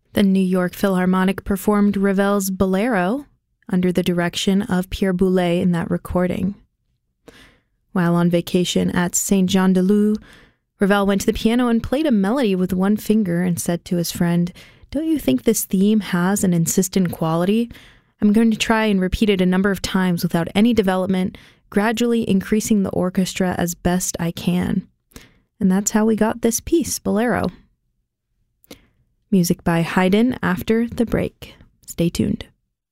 The New York Philharmonic performed Ravel's Bolero under the direction of Pierre Boulez in that recording. While on vacation at Saint-Jean-de-Luz, Ravel went to the piano and played a melody with one finger and said to his friend, "Don't you think this theme has an insistent quality? I'm going to try and repeat it a number of times without any development, gradually increasing the orchestra as best I can." And that's how we got this piece, Bolero. Music by Haydn after the break. Stay tuned.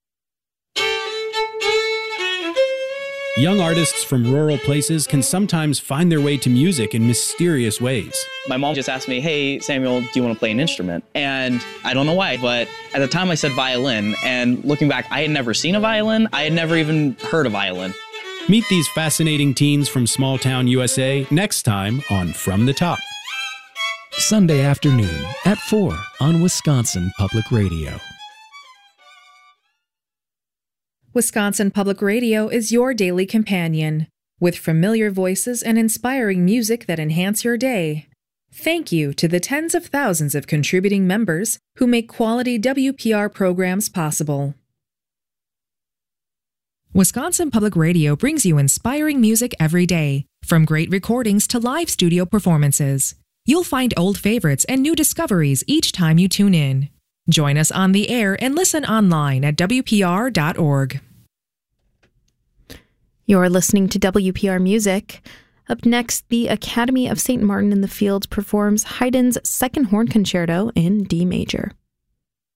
Young artists from rural places can sometimes find their way to music in mysterious ways. My mom just asked me, "Hey, Samuel, do you want to play an instrument?" And I don't know why, but at the time I said violin. And looking back, I had never seen a violin. I had never even heard a violin. Meet these fascinating teens from small town USA next time on From the Top. Sunday afternoon at 4 on Wisconsin Public Radio. Wisconsin Public Radio is your daily companion, with familiar voices and inspiring music that enhance your day. Thank you to the tens of thousands of contributing members who make quality WPR programs possible. Wisconsin Public Radio brings you inspiring music every day, from great recordings to live studio performances. You'll find old favorites and new discoveries each time you tune in. Join us on the air and listen online at WPR.org. You're listening to WPR Music. Up next, the Academy of St. Martin in the Fields performs Haydn's Second Horn Concerto in D major.